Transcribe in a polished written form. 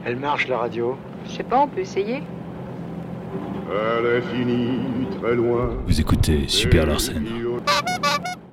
Elle marche la radio. Je sais pas, on peut essayer. À l'infini, très loin. Vous écoutez Super Larsen.